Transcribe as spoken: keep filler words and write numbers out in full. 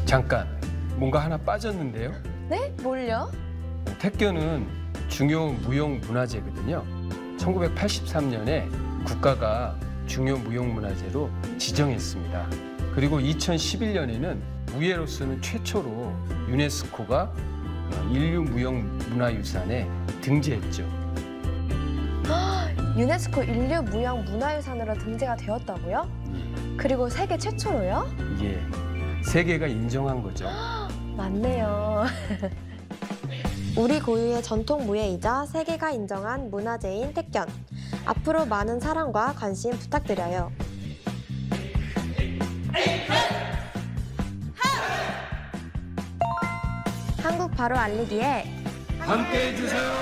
잠깐, 뭔가 하나 빠졌는데요? 네? 뭘요? 택견은 중요 무형문화재거든요. 천구백팔십삼 년에 국가가 중요 무형문화재로 지정했습니다. 그리고 이천십일 년에는 무예로서는 최초로 유네스코가 인류 무형문화유산에 등재했죠. 유네스코 인류 무형 문화유산으로 등재가 되었다고요? 그리고 세계 최초로요? 예, 세계가 인정한 거죠. 맞네요. 우리 고유의 전통 무예이자 세계가 인정한 문화재인 택견. 앞으로 많은 사랑과 관심 부탁드려요. 한국 바로 알리기에 함께 해주세요.